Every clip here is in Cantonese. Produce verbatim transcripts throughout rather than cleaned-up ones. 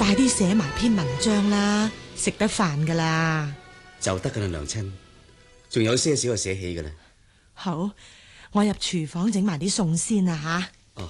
快啲寫埋篇文章啦，食得飯噶啦。 就得噶啦，娘親，仲有些少就寫起噶啦。 好，我入廚房整埋啲餸先啊吓。 哦，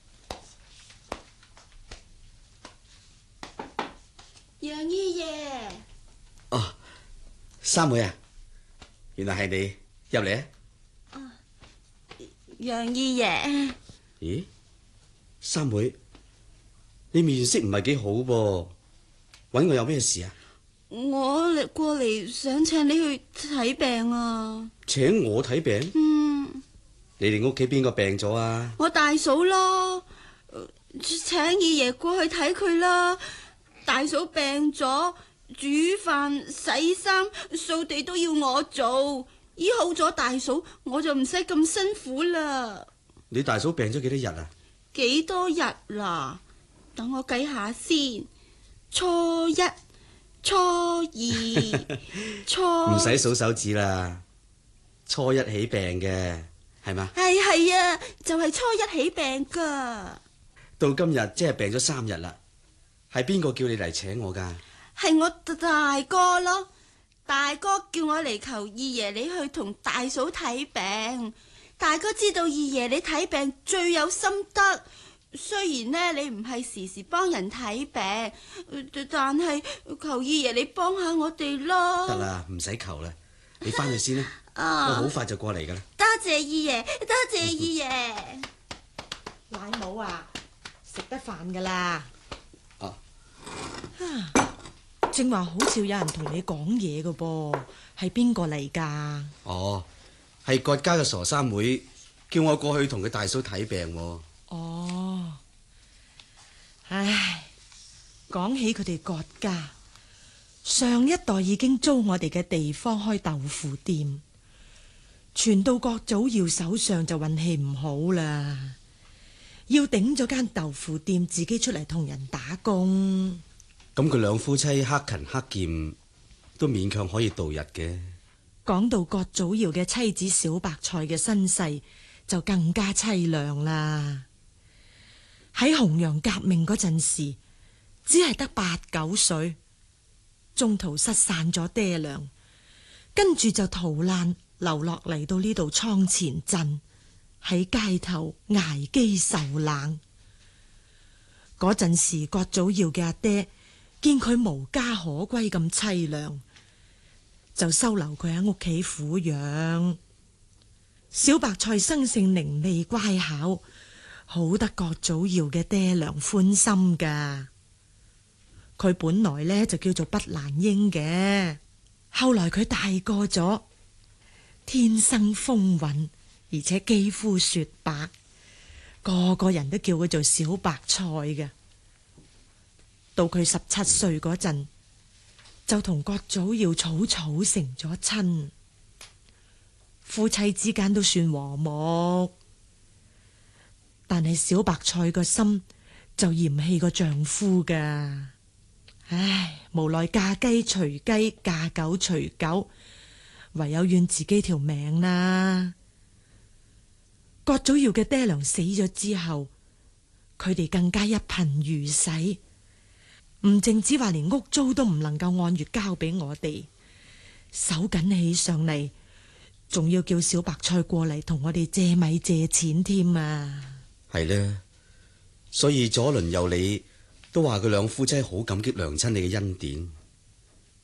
楊姨爺。 哦，三妹啊，原來係你入嚟啊。 楊姨爺。 咦，三妹，你面色唔係幾好噃，搵我有咩事啊？ 我嚟過嚟想請你去睇病啊。 請我睇病？ 嗯。 你哋屋企邊個病咗啊？ 我大嫂咯，請二爺過去睇佢啦。大嫂病咗，煮飯、洗衫、掃地都要我做。醫好咗大嫂，我就唔使咁辛苦啦。 你大嫂病咗幾多日啊？ 幾多日啦？等我計下先。初一、初二、初…… 唔使數手指啦。初一起病嘅係嘛？ 係係啊，就係初一起病噶。 到今日即係病咗三日啦。係邊個叫你嚟請我噶？ 係我大哥咯。大哥叫我嚟求二爺你去同大嫂睇病。大哥知道二爺你睇病最有心得，雖然呢，你唔係時時幫人睇病，但係求二爺你幫下我哋咯。 得啦，唔使求啦，你翻去先啦。 啊、 我好快就過嚟噶啦。 多謝二爺，多謝二爺。 奶母啊，食得飯噶啦。 哦、 啊，正話好似有人同你講嘢噶噃，係邊個嚟噶？ 哦，係郭家嘅傻三妹，叫我過去同佢大嫂睇病。 哦，唉，講起佢哋郭家，上一代已經租我哋嘅地方開豆腐店，傳到郭祖堯手上就運氣唔好啦，要頂咗間豆腐店，自己出嚟同人打工。 咁佢兩夫妻克勤克儉，都勉強可以度日嘅。 講到郭祖堯嘅妻子小白菜嘅身世，就更加淒涼啦。喺洪陽革命嗰陣時，只係得八九歲，中途失散咗爹娘，跟住就逃難流落嚟到呢度倉前鎮，喺街頭挨飢受冷。嗰陣時，郭祖堯嘅阿爹見佢無家可歸咁淒涼，就收留佢喺屋企撫養。小白菜生性伶俐乖巧，好得郭祖堯嘅爹娘歡心噶。佢本來呢就叫做畢蘭英嘅，後來佢大個咗，天生風韻，而且肌膚雪白，個個人都叫佢做小白菜嘅。到佢十七歲嗰陣，就同郭祖堯草草成咗親，夫妻之間都算和睦。但係小白菜個心就嫌棄個丈夫噶，唉，無奈嫁雞隨雞，嫁狗隨狗，唯有怨自己條命啦。郭祖堯嘅爹娘死咗之後，佢哋更加一貧如洗。唔淨止話連屋租都唔能夠按月交俾我哋，手緊起上嚟，仲要叫小白菜過嚟同我哋借米借錢添啊！ 係咧，所以左鄰右里都話佢兩夫妻好感激娘親你嘅恩典。